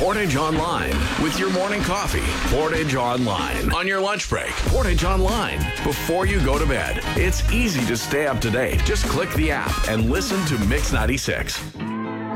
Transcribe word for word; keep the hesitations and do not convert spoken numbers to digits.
Portage Online with your morning coffee. Portage Online on your lunch break. Portage Online before you go to bed. It's easy to stay up to date. Just click the app and listen to Mix ninety-six.